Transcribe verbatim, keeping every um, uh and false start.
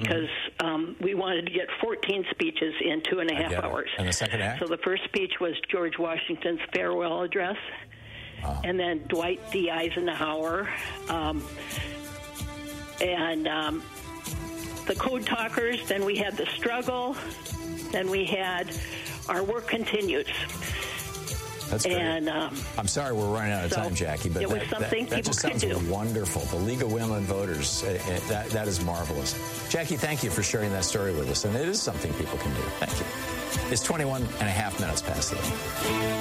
because mm-hmm. um, we wanted to get fourteen speeches in two and a half hours. And the second act? So the first speech was George Washington's farewell address, wow. and then Dwight D. Eisenhower, um, and um, the Code Talkers. Then we had the struggle. Then we had Our Work Continues. That's great. And, um, I'm sorry we're running out of so time, Jackie, but it was that, something that, that just people sounds could do. wonderful. The League of Women Voters, uh, uh, that, that is marvelous. Jackie, thank you for sharing that story with us, and it is something people can do. Thank you. It's twenty-one and a half minutes past the hour.